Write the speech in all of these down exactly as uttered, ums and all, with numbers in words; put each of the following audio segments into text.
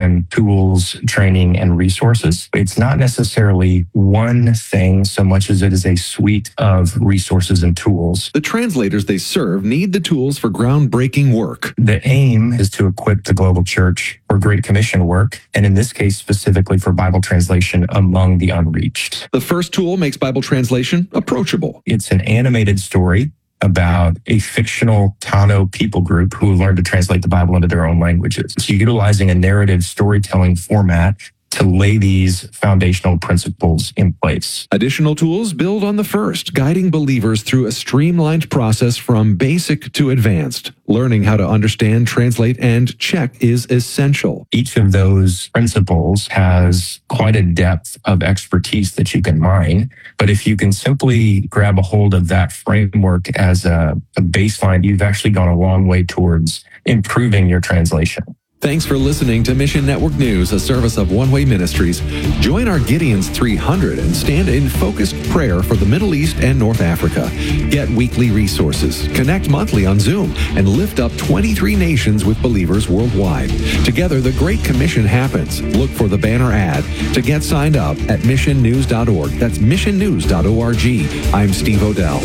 on tools, training, and resources. It's not necessarily one thing so much as it is a suite of resources and tools. The translators they serve need the tools for groundbreaking work. The aim is to equip the global church for Great Commission work, and in this case, specifically for Bible translation among the unreached. The first tool makes Bible translation approachable. It's an animated story about a fictional Tano people group who learned to translate the Bible into their own languages. So utilizing a narrative storytelling format to lay these foundational principles in place. Additional tools build on the first, guiding believers through a streamlined process from basic to advanced. Learning how to understand, translate, and check is essential. Each of those principles has quite a depth of expertise that you can mine. But if you can simply grab a hold of that framework as a, a baseline, you've actually gone a long way towards improving your translation. Thanks for listening to Mission Network News, a service of One Way Ministries. Join our Gideon's three hundred and stand in focused prayer for the Middle East and North Africa. Get weekly resources, connect monthly on Zoom, and lift up twenty-three nations with believers worldwide. Together, the Great Commission happens. Look for the banner ad to get signed up at mission news dot org. That's mission news dot org. I'm Steve Odell.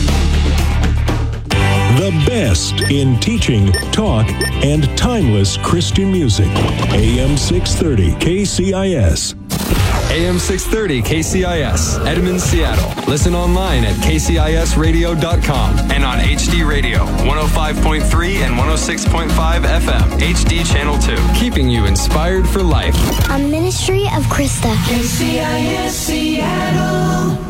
The best in teaching, talk, and timeless Christian music. A M six thirty K C I S. A M six thirty K C I S, Edmond, Seattle. Listen online at k c i s radio dot com and on H D Radio, one oh five point three and one oh six point five F M, H D Channel two. Keeping you inspired for life. A ministry of Krista. K C I S Seattle.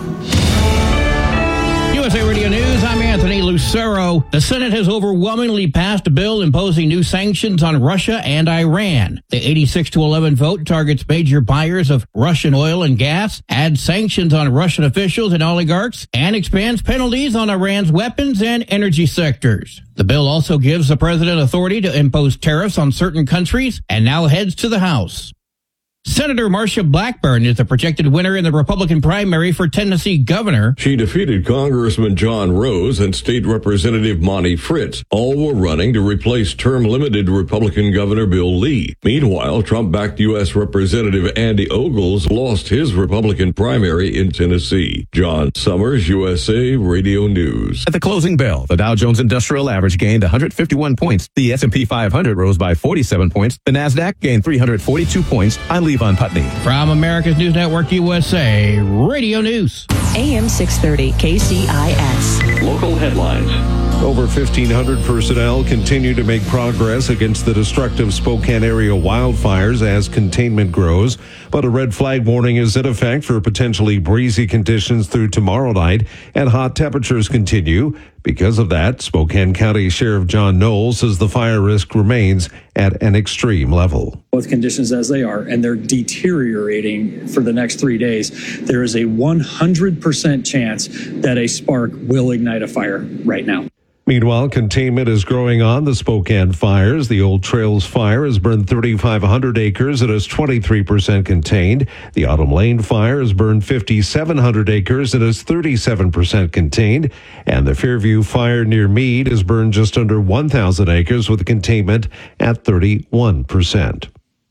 U S A Radio News, I'm Anthony Lucero. The Senate has overwhelmingly passed a bill imposing new sanctions on Russia and Iran. The eighty-six to eleven vote targets major buyers of Russian oil and gas, adds sanctions on Russian officials and oligarchs, and expands penalties on Iran's weapons and energy sectors. The bill also gives the president authority to impose tariffs on certain countries and now heads to the House. Senator Marsha Blackburn is the projected winner in the Republican primary for Tennessee governor. She defeated Congressman John Rose and State Representative Monty Fritz. All were running to replace term-limited Republican Governor Bill Lee. Meanwhile, Trump-backed U S Representative Andy Ogles lost his Republican primary in Tennessee. John Summers, U S A Radio News. At the closing bell, the Dow Jones Industrial Average gained one hundred fifty-one points. The S and P five hundred rose by forty-seven points. The NASDAQ gained three hundred forty-two points. I'm Levon Putney. From America's News Network U S A Radio News. A M six thirty K C I S. Local headlines. Over fifteen hundred personnel continue to make progress against the destructive Spokane area wildfires as containment grows. But a red flag warning is in effect for potentially breezy conditions through tomorrow night, and hot temperatures continue. Because of that, Spokane County Sheriff John Knowles says the fire risk remains at an extreme level. With conditions as they are, and they're deteriorating for the next three days, there is a one hundred percent chance that a spark will ignite a fire right now. Meanwhile, containment is growing on the Spokane fires. The Old Trails fire has burned three thousand five hundred acres and is twenty-three percent contained. The Autumn Lane fire has burned five thousand seven hundred acres and is thirty-seven percent contained. And the Fairview fire near Meade has burned just under one thousand acres with containment at thirty-one percent.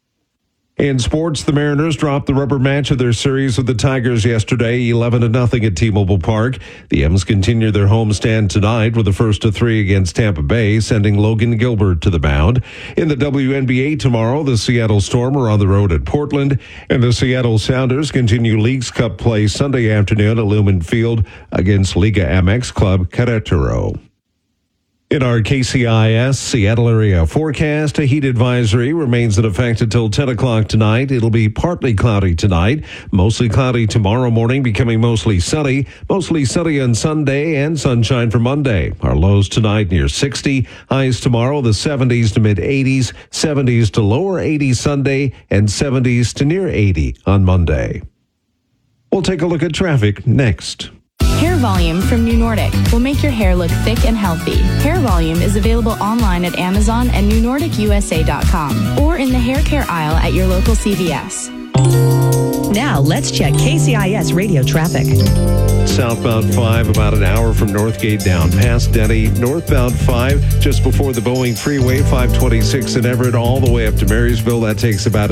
In sports, the Mariners dropped the rubber match of their series with the Tigers yesterday, eleven to nothing at T-Mobile Park. The M's continue their homestand tonight with the first of three against Tampa Bay, sending Logan Gilbert to the mound. In the W N B A tomorrow, the Seattle Storm are on the road at Portland, and the Seattle Sounders continue Leagues Cup play Sunday afternoon at Lumen Field against Liga M X club Querétaro. In our K C I S Seattle area forecast, a heat advisory remains in effect until ten o'clock tonight. It'll be partly cloudy tonight, mostly cloudy tomorrow morning, becoming mostly sunny, mostly sunny on Sunday and sunshine for Monday. Our lows tonight near sixty, highs tomorrow the seventies to mid eighties, seventies to lower eighties Sunday, and seventies to near eighty on Monday. We'll take a look at traffic next. Hair Volume from New Nordic will make your hair look thick and healthy. Hair Volume is available online at Amazon and new nordic u s a dot com or in the hair care aisle at your local C V S. Now let's check K C I S radio traffic. Southbound five, about an hour from Northgate down past Denny. Northbound five, just before the Boeing Freeway, five twenty-six in Everett, all the way up to Marysville. That takes about